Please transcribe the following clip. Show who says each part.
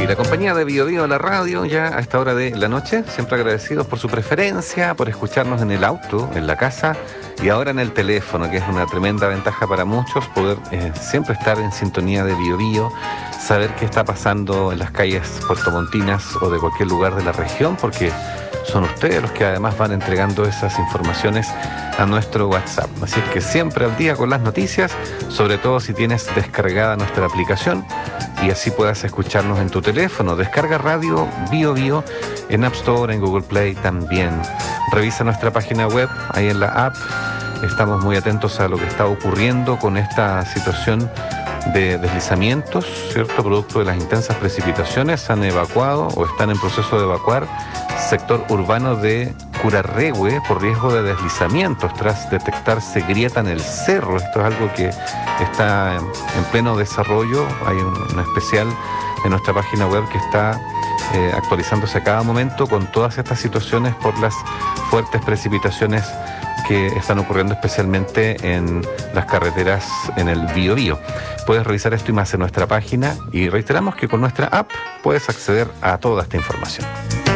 Speaker 1: Y la compañía de Bio Bio, la radio, ya a esta hora de la noche, siempre agradecidos por su preferencia, por escucharnos en el auto, en la casa y ahora en el teléfono, que es una tremenda ventaja para muchos, poder siempre estar en sintonía de Bio Bio, saber qué está pasando en las calles puertomontinas o de cualquier lugar de la región, porque son ustedes los que además van entregando esas informaciones a nuestro WhatsApp. Así es que siempre al día con las noticias, sobre todo si tienes descargada nuestra aplicación y así puedas escucharnos en tu teléfono. Descarga radio Bio Bio en App Store, en Google Play también. Revisa nuestra página web, ahí en la app. Estamos muy atentos a lo que está ocurriendo con esta situación de deslizamientos, ¿cierto? Producto de las intensas precipitaciones, han evacuado o están en proceso de evacuar sector urbano de Curarrehue por riesgo de deslizamientos tras detectarse grieta en el cerro. Esto es algo que está en pleno desarrollo. Hay un especial en nuestra página web que está actualizándose a cada momento con todas estas situaciones por las fuertes precipitaciones que están ocurriendo especialmente en las carreteras en el Bio Bio. Puedes revisar esto y más en nuestra página y reiteramos que con nuestra app puedes acceder a toda esta información.